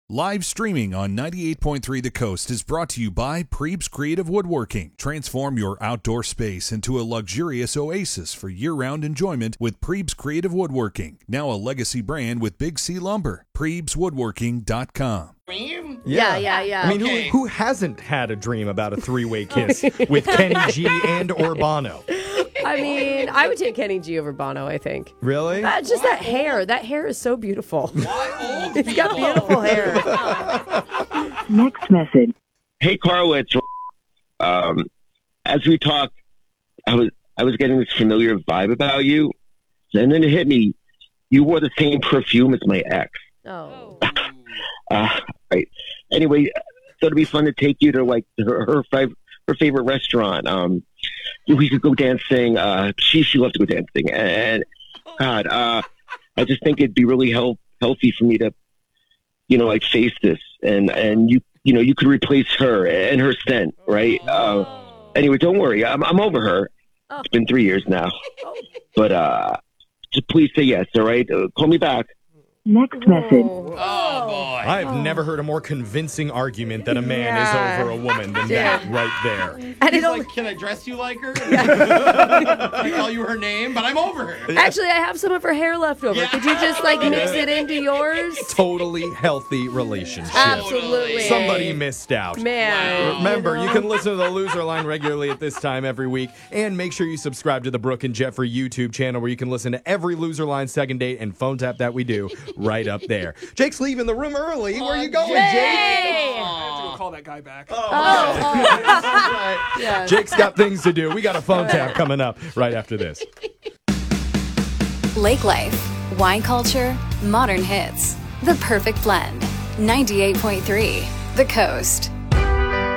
Live streaming on 98.3 The Coast is brought to you by Preeb's Creative Woodworking. Transform your outdoor space into a luxurious oasis for year-round enjoyment with Preeb's Creative Woodworking. Now a legacy brand with Big C Lumber. PreebsWoodworking.com. Yeah. I mean, who hasn't had a dream about a three-way kiss with Kenny G and or Bono? I mean, I would take Kenny G over Bono, I think. Really? Just that hair. That hair is so beautiful. He's got beautiful hair. Next message. Hey, Carl, it's as we talked, I was getting this familiar vibe about you, and then it hit me. You wore the same perfume as my ex. Oh. Right. Anyway, so it'd be fun to take you to like her favorite restaurant. We could go dancing. She loves to go dancing, and God, I just think it'd be really healthy for me to, like face this, and you could replace her and her scent, right? Anyway, don't worry, I'm over her. It's been 3 years now, but just please say yes, all right? Call me back. Next message. Oh, boy. I've never heard a more convincing argument that a man is over a woman than that right there. And He's like, can I dress you like her? I call you her name, but I'm over her. Actually, I have some of her hair left over. Could you just mix it into yours? Totally healthy relationship. Absolutely. Somebody missed out. Man. Remember, you can listen to the Loser Line regularly at this time every week. And make sure you subscribe to the Brooke and Jeffrey YouTube channel where you can listen to every Loser Line second date and phone tap that we do right up there. Jake's leaving the room early. Where are you going, Jake? I have to go call that guy back. Yeah. Jake's got things to do. We got a phone tap coming up right after this. Lake life, wine culture, modern hits. The perfect blend. 98.3 The Coast.